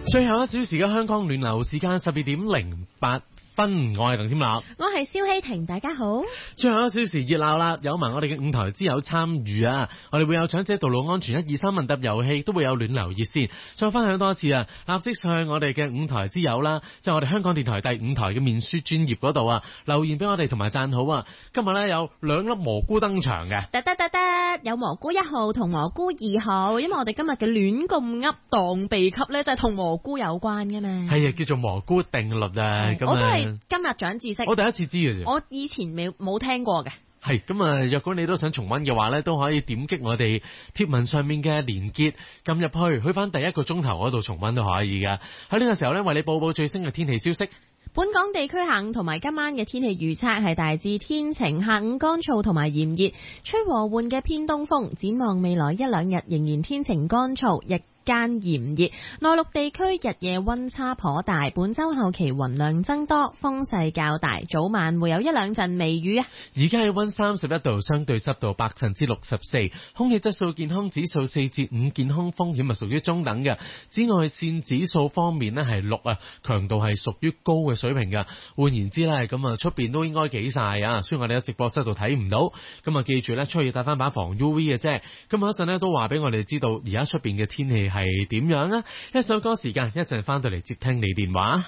最後一小時嘅香港暖流時間12:08。我係鄧天樂， 我係蕭希婷，大家好。 最後一小時熱鬧啦，有埋我哋嘅5台之友參與啊！我哋會有長者道路安全123問答遊戲，都會有暖流熱線，再分享多一次啊！立即上我哋嘅5台之友啦，即係我哋香港電台第5台嘅面書專頁嗰度啊，留言俾我哋同埋讚好啊！今日咧有2粒蘑菇登場嘅， 有蘑菇1號同蘑菇2號，因為我哋今日嘅亂咁噏當秘笈咧，就係同蘑菇有關嘅嘛。 係啊，叫做蘑菇定律啊！咁我都係今日長知識， 我第一次知嘅啫， 我以前冇聽過嘅。 係咁啊！若果你都想重溫嘅話咧，都可以點擊我哋貼文上面嘅連結，撳入去翻第1個鐘頭嗰度重溫都可以噶。喺呢個時候咧，為你報報最新嘅天氣消息。 本港地區下午同埋今晚嘅天氣預測係大致天晴，下午乾燥同埋炎熱，吹和緩嘅偏東風。展望未來1-2日仍然天晴乾燥，日間炎熱，內陸地區日夜溫差頗大。本周後期雲量增多，風勢較大，早晚會有1-2陣微雨啊。 而家氣溫31度，相對濕度64%，空氣質素健康指數4至5，健康風險係屬於中等嘅。紫外線指數方面呢係6啊，強度係屬於高嘅水平嘅。換言之呢，咁啊出邊都應該幾曬啊，雖然我哋喺直播室度睇唔到，咁啊記住呢，出去帶翻把防 UV 嘅啫。咁一陣呢都話俾我哋知道，而家出邊嘅天氣係點樣啊？一首歌時間，一陣翻到嚟接聽你電話。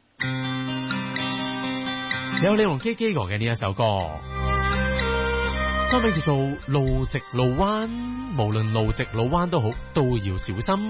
有李龍基基哥嘅呢一首歌，歌名叫做路直路彎，無論路直路彎都好，都要小心。